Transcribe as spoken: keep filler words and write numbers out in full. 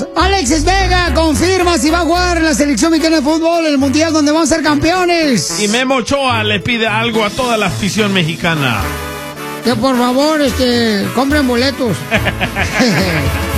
Alexis Vega confirma si va a jugar en la selección mexicana de fútbol, el mundial donde vamos a ser campeones. Y Memo Ochoa le pide algo a toda la afición mexicana. Que por favor, este, compren boletos.